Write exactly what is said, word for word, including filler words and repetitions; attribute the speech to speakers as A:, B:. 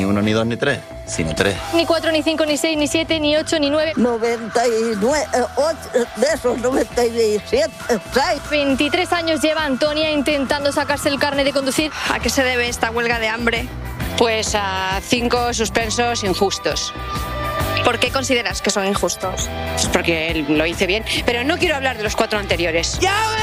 A: ni uno, ni dos, ni tres, sino tres.
B: Ni cuatro, ni cinco, ni seis, ni siete, ni ocho, ni nueve.
C: noventa y nueve, ocho, de esos noventa y siete, seis.
B: veintitrés años lleva Antonia intentando sacarse el carnet de conducir.
D: ¿A qué se debe esta huelga de hambre?
E: Pues a cinco suspensos injustos.
D: ¿Por qué consideras que son injustos?
E: Pues porque él lo hice bien, pero no quiero hablar de los cuatro anteriores.
F: ¡Ya